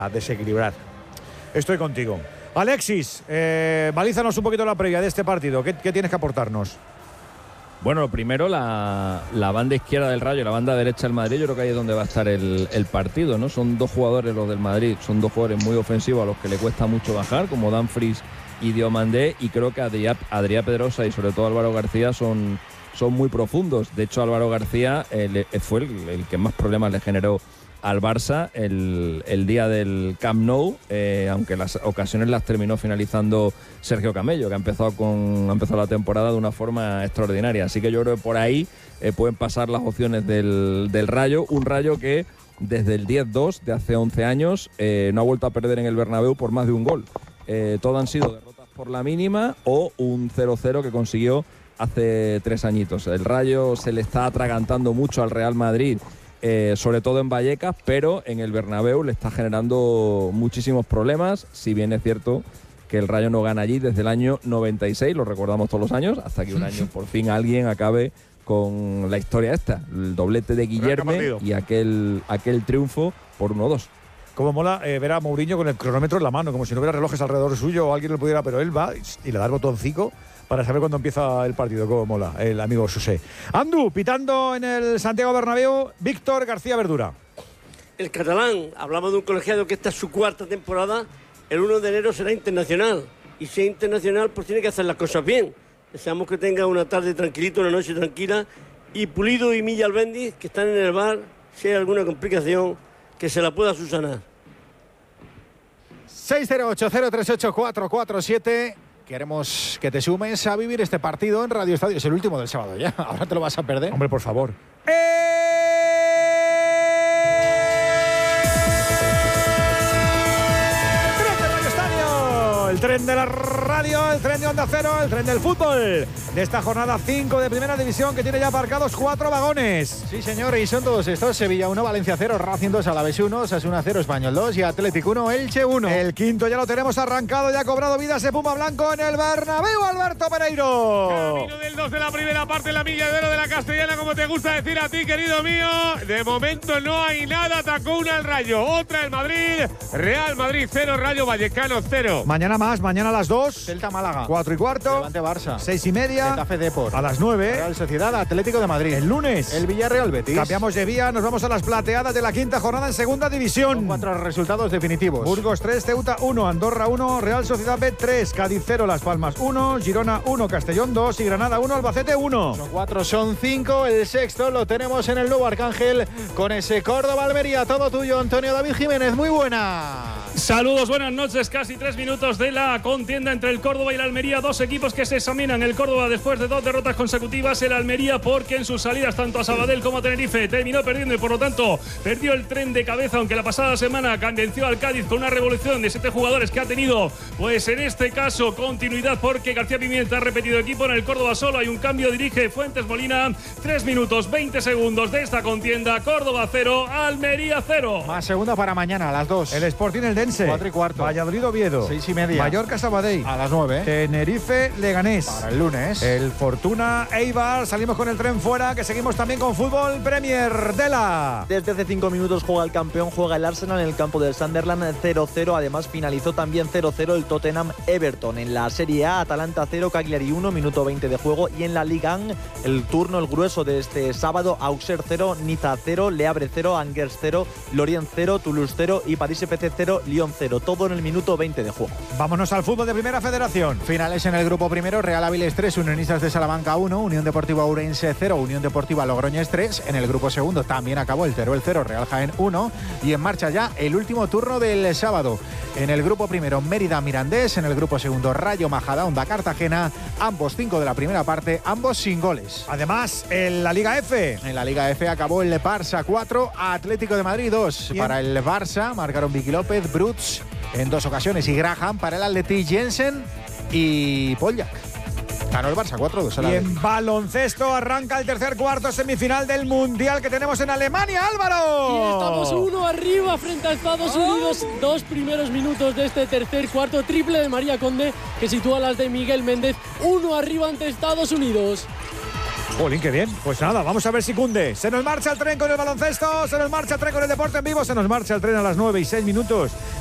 a desequilibrar. Estoy contigo. Alexis, balízanos un poquito la previa de este partido. ¿Qué tienes que aportarnos? Bueno, primero la banda izquierda del Rayo y la banda derecha del Madrid, yo creo que ahí es donde va a estar el partido, ¿no? Son dos jugadores los del Madrid, son dos jugadores muy ofensivos a los que le cuesta mucho bajar, como Dumfries y Diomandé, y creo que Adrià Pedrosa y sobre todo Álvaro García son muy profundos. De hecho, Álvaro García fue el que más problemas le generó al Barça el día del Camp Nou, aunque las ocasiones las terminó finalizando Sergio Camello, que ha empezado la temporada de una forma extraordinaria. Así que yo creo que por ahí pueden pasar las opciones del Rayo, un Rayo que desde el 10-2 de hace 11 años no ha vuelto a perder en el Bernabéu por más de un gol. Todo han sido derrotas por la mínima o un 0-0 que consiguió hace 3 añitos. El Rayo se le está atragantando mucho al Real Madrid, sobre todo en Vallecas, pero en el Bernabéu le está generando muchísimos problemas, si bien es cierto que el Rayo no gana allí desde el año 96, lo recordamos todos los años, hasta que un año por fin alguien acabe con la historia esta, el doblete de Guillerme y aquel triunfo por 1-2. Como mola ver a Mourinho con el cronómetro en la mano, como si no hubiera relojes alrededor suyo o alguien lo pudiera, pero él va y le da el botoncito para saber cuándo empieza el partido. Como mola el amigo Susé. Andu, pitando en el Santiago Bernabéu, Víctor García Verdura. El catalán, hablamos de un colegiado que esta es su 4ª temporada, el 1 de enero será internacional, y si es internacional pues tiene que hacer las cosas bien. Deseamos que tenga una tarde tranquilita, una noche tranquila, y Pulido y Milla Albéniz, que están en el bar, si hay alguna complicación, que se la pueda subsanar. 608-038-447. Queremos que te sumes a vivir este partido en Radio Estadio. Es el último del sábado ya. Ahora te lo vas a perder. Hombre, por favor. El tren de la radio, el tren de Onda Cero, el tren del fútbol de esta jornada 5 de Primera División, que tiene ya aparcados 4 vagones. Sí, señor, y son todos estos: Sevilla 1, Valencia 0, Racing 2, Alavés 1, Osasuna 0, Español 2 y Atlético 1, Elche 1. El quinto ya lo tenemos arrancado, ya ha cobrado vida ese Puma Blanco en el Bernabéu, Alberto Pereiro. Camino del 2 de la primera parte, la Milla de Oro de la Castellana, como te gusta decir a ti, querido mío. De momento no hay nada, atacó una el Rayo, otra el Madrid, Real Madrid 0, Rayo Vallecano 0. Mañana a las 2. Celta Málaga. 4:15. Levante Barça. 6:30. Getafe Depor. A las 9. Real Sociedad Atlético de Madrid. El lunes. El Villarreal Betis. Cambiamos de vía, nos vamos a las plateadas de la 5ª jornada en Segunda División. Con 4 resultados definitivos. Burgos 3, Ceuta 1, Andorra 1, Real Sociedad B 3, Cádiz 0, Las Palmas 1, Girona 1, Castellón 2 y Granada 1, Albacete 1. Son 4, son 5. El sexto lo tenemos en el nuevo Arcángel con ese Córdoba-Almería. Todo tuyo, Antonio David Jiménez. Muy buena. Saludos, buenas noches. Casi 3 minutos de la contienda entre el Córdoba y el Almería. Dos equipos que se examinan. El Córdoba después de 2 derrotas consecutivas. El Almería porque en sus salidas tanto a Sabadell como a Tenerife terminó perdiendo y por lo tanto perdió el tren de cabeza, aunque la pasada semana venció al Cádiz con una revolución de 7 jugadores que ha tenido, pues en este caso continuidad, porque García Pimienta ha repetido equipo. En el Córdoba solo hay un cambio, dirige Fuentes Molina. 3 minutos 20 segundos de esta contienda. Córdoba 0, Almería 0. Más segunda para mañana a las 2. El Sporting Eldense. 4:15. Valladolid Oviedo. 6:30. Mallorca Sabadell. A las 9. Tenerife Leganés. Para el lunes. El Fortuna Eibar. Salimos con el tren fuera, que seguimos también con fútbol Premier. Dela. Desde hace 5 minutos juega el campeón, juega el Arsenal en el campo del Sunderland 0-0. Además finalizó también 0-0 el Tottenham Everton. En la Serie A, Atalanta 0, Cagliari 1, minuto 20 de juego. Y en la Liga 1, el turno, el grueso de este sábado: Auxerre 0, Niza 0, Le Havre 0, Angers 0, Lorient 0, Toulouse 0 y París FC 0, Lyon 0. Todo en el minuto 20 de juego. Vámonos al fútbol de Primera Federación. Finales en el grupo primero: Real Avilés 3, Unionistas de Salamanca 1, Unión Deportiva Ourense 0, Unión Deportiva Logroñés 3. En el grupo segundo también acabó el Teruel 0, Real Jaén 1. Y en marcha ya el último turno del sábado. En el grupo primero, Mérida Mirandés. En el grupo segundo, Rayo Majadahonda Cartagena. Ambos 5 de la primera parte, ambos sin goles. Además, en la Liga F. En la Liga F acabó el Barça 4, Atlético de Madrid 2. Bien. Para el Barça marcaron Vicky López, Bruts en 2 ocasiones y Graham. Para el Atleti, Jensen y Poljak. Ganó el Barça 4-2. Y en baloncesto arranca el tercer cuarto semifinal del Mundial que tenemos en Alemania, Álvaro. Y estamos 1 arriba frente a Estados Unidos. 2 primeros minutos de este tercer cuarto. Triple de María Conde que sitúa las de Miguel Méndez. 1 arriba ante Estados Unidos. Jolín, qué bien. Pues nada, vamos a ver si cunde. Se nos marcha el tren con el baloncesto, se nos marcha el tren con el deporte en vivo, se nos marcha el tren a las 9:06.